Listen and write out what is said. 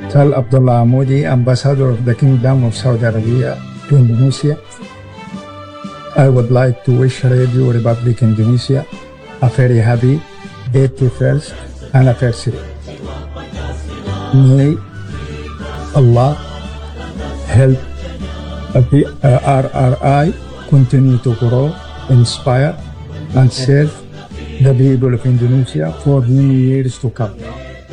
Tal Abdullah Amoudi, Ambassador of the Kingdom of Saudi Arabia to Indonesia. I would like to wish Radio Republic Indonesia a very happy 81st anniversary. May Allah help the RRI continue to grow, inspire, and serve the people of Indonesia for many years to come.